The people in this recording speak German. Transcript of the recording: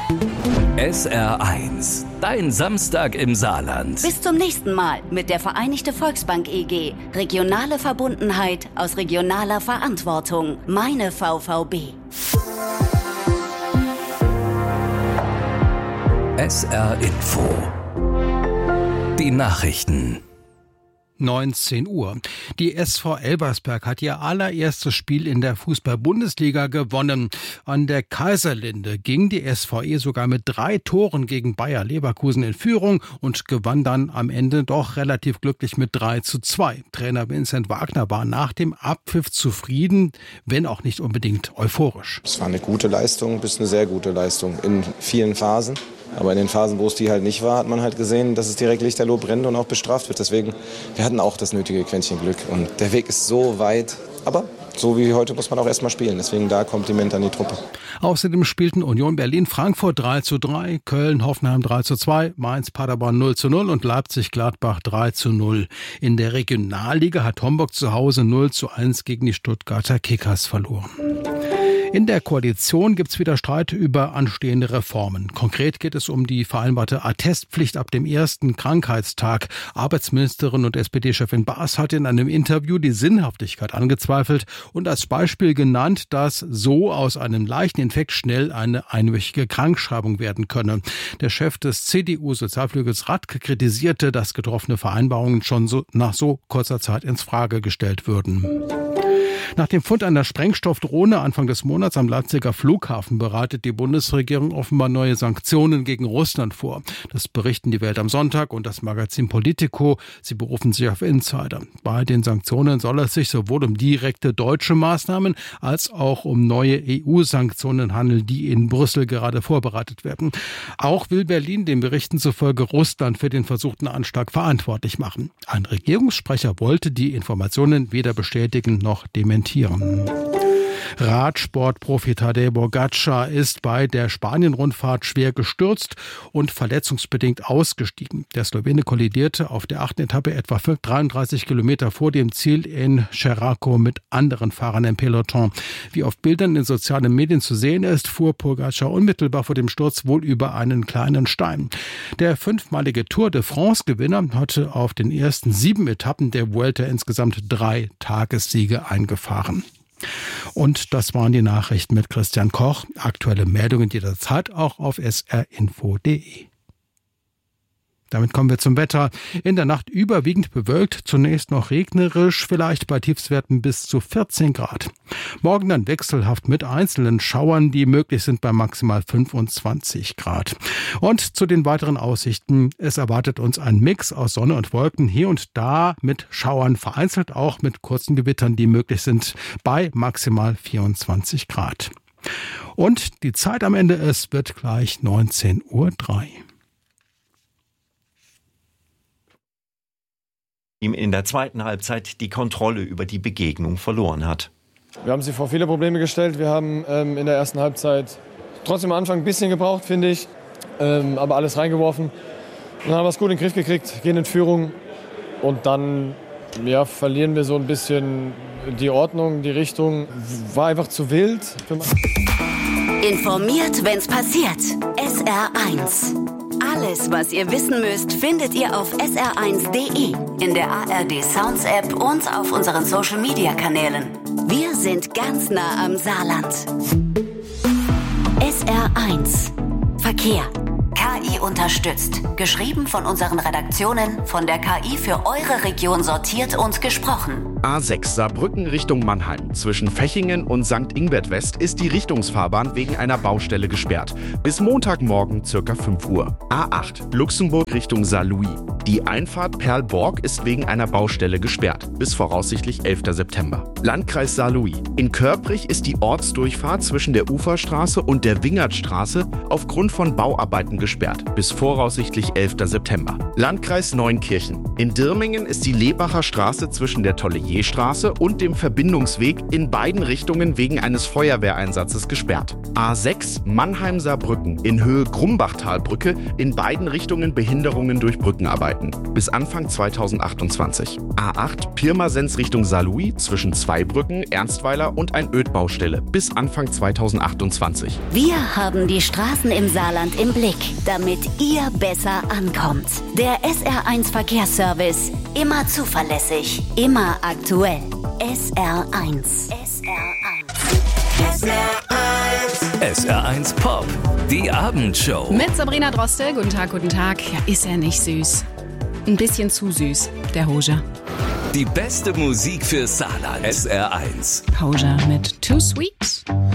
SR1, dein Samstag im Saarland. Bis zum nächsten Mal mit der Vereinigte Volksbank EG. Regionale Verbundenheit aus regionaler Verantwortung. Meine VVB. SR Info. Die Nachrichten. 19 Uhr. Die SV Elversberg hat ihr allererstes Spiel in der Fußball-Bundesliga gewonnen. An der Kaiserlinde ging die SVE sogar mit 3 Toren gegen Bayer Leverkusen in Führung und gewann dann am Ende doch relativ glücklich mit 3:2. Trainer Vincent Wagner war nach dem Abpfiff zufrieden, wenn auch nicht unbedingt euphorisch. Es war eine gute Leistung, bis eine sehr gute Leistung in vielen Phasen. Aber in den Phasen, wo es die halt nicht war, hat man halt gesehen, dass es direkt lichterloh brennt und auch bestraft wird. Deswegen, wir hatten auch das nötige Quäntchen Glück. Und der Weg ist so weit, aber so wie heute muss man auch erstmal spielen. Deswegen da Kompliment an die Truppe. Außerdem spielten Union Berlin-Frankfurt 3:3, Köln-Hoffenheim 3:2, Mainz-Paderborn 0:0 und Leipzig-Gladbach 3:0. In der Regionalliga hat Homburg zu Hause 0:1 gegen die Stuttgarter Kickers verloren. In der Koalition gibt es wieder Streit über anstehende Reformen. Konkret geht es um die vereinbarte Attestpflicht ab dem ersten Krankheitstag. Arbeitsministerin und SPD-Chefin Baas hat in einem Interview die Sinnhaftigkeit angezweifelt und als Beispiel genannt, dass so aus einem leichten Infekt schnell eine einwöchige Krankschreibung werden könne. Der Chef des CDU-Sozialflügels Radke kritisierte, dass getroffene Vereinbarungen schon nach so kurzer Zeit ins Frage gestellt würden. Nach dem Fund einer Sprengstoffdrohne Anfang des Monats am Leipziger Flughafen bereitet die Bundesregierung offenbar neue Sanktionen gegen Russland vor. Das berichten die Welt am Sonntag und das Magazin Politico. Sie berufen sich auf Insider. Bei den Sanktionen soll es sich sowohl um direkte deutsche Maßnahmen als auch um neue EU-Sanktionen handeln, die in Brüssel gerade vorbereitet werden. Auch will Berlin den Berichten zufolge Russland für den versuchten Anschlag verantwortlich machen. Ein Regierungssprecher wollte die Informationen weder bestätigen noch dementieren. Radsportprofi Tadej Pogačar ist bei der Spanien-Rundfahrt schwer gestürzt und verletzungsbedingt ausgestiegen. Der Slowene kollidierte auf der 8. Etappe etwa 33 Kilometer vor dem Ziel in Cherraco mit anderen Fahrern im Peloton. Wie auf Bildern in sozialen Medien zu sehen ist, fuhr Pogačar unmittelbar vor dem Sturz wohl über einen kleinen Stein. Der 5-malige Tour de France-Gewinner hatte auf den ersten 7 Etappen der Vuelta insgesamt 3 Tagessiege eingefahren. Und das waren die Nachrichten mit Christian Koch. Aktuelle Meldungen jederzeit auch auf srinfo.de. Damit kommen wir zum Wetter. In der Nacht überwiegend bewölkt, zunächst noch regnerisch, vielleicht bei Tiefstwerten bis zu 14 Grad. Morgen dann wechselhaft mit einzelnen Schauern, die möglich sind bei maximal 25 Grad. Und zu den weiteren Aussichten, es erwartet uns ein Mix aus Sonne und Wolken, hier und da mit Schauern, vereinzelt auch mit kurzen Gewittern, die möglich sind bei maximal 24 Grad. Und die Zeit am Ende, es wird gleich 19:03 Uhr. Ihm in der zweiten Halbzeit die Kontrolle über die Begegnung verloren hat. Wir haben sie vor viele Probleme gestellt. Wir haben in der ersten Halbzeit trotzdem am Anfang ein bisschen gebraucht, finde ich, aber alles reingeworfen. Dann haben wir es gut in den Griff gekriegt, gehen in Führung und dann verlieren wir so ein bisschen die Ordnung, die Richtung. War einfach zu wild. Informiert, wenn's passiert. SR1. Alles, was ihr wissen müsst, findet ihr auf sr1.de, in der ARD Sounds App und auf unseren Social Media Kanälen. Wir sind ganz nah am Saarland. SR1 Verkehr. KI unterstützt. Geschrieben von unseren Redaktionen, von der KI für eure Region sortiert und gesprochen. A6 Saarbrücken Richtung Mannheim. Zwischen Fechingen und St. Ingbert West ist die Richtungsfahrbahn wegen einer Baustelle gesperrt. Bis Montagmorgen ca. 5 Uhr. A8 Luxemburg Richtung Saarlouis. Die Einfahrt Perl-Borg ist wegen einer Baustelle gesperrt. Bis voraussichtlich 11. September. Landkreis Saarlouis. In Körprich ist die Ortsdurchfahrt zwischen der Uferstraße und der Wingertstraße aufgrund von Bauarbeiten gesperrt. bis voraussichtlich 11. September. Landkreis Neunkirchen. In Dirmingen ist die Lebacher Straße zwischen der Tolleyerstraße und dem Verbindungsweg in beiden Richtungen wegen eines Feuerwehreinsatzes gesperrt. A6 Mannheim-Saarbrücken in Höhe Grumbachtalbrücke, in beiden Richtungen Behinderungen durch Brückenarbeiten. Bis Anfang 2028. A8 Pirmasens Richtung Saarlouis zwischen Zweibrücken, Ernstweiler und ein Ödbaustelle. Bis Anfang 2028. Wir haben die Straßen im Saarland im Blick, damit ihr besser ankommt. Der SR1 Verkehrsservice. Immer zuverlässig, immer aktuell. SR1. SR1 Pop, die Abendshow. Mit Sabrina Droste. Guten Tag, guten Tag. Ja, ist er nicht süß? Ein bisschen zu süß, der Hoja. Die beste Musik für Saarland. SR1. Hoja mit Too Sweet.